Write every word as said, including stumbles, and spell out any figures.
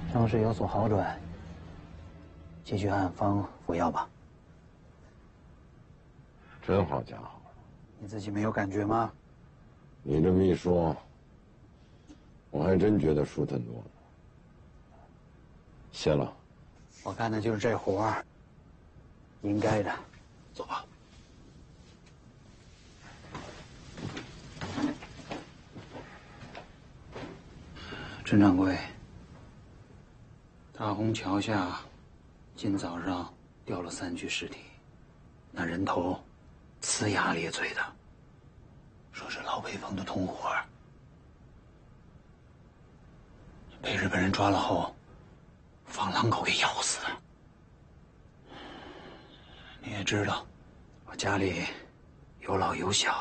伤势有所好转，继续按方服药吧。 真好家伙！ 你自己没有感觉吗？ 你这么一说，我还真觉得舒坦多了。谢了。 我干的就是这活儿，应该的。走吧。陈掌柜，大虹桥下，今早上掉了三具尸体，那人头呲牙咧嘴的，说是老北风的同伙，被日本人抓了后，放狼狗给咬死的。你也知道，我家里有老有小。